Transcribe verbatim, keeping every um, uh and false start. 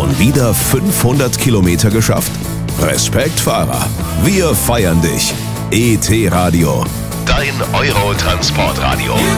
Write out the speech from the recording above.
Schon wieder fünfhundert Kilometer geschafft? Respekt, Fahrer. Wir feiern dich. E T Radio. Dein Euro-Transportradio.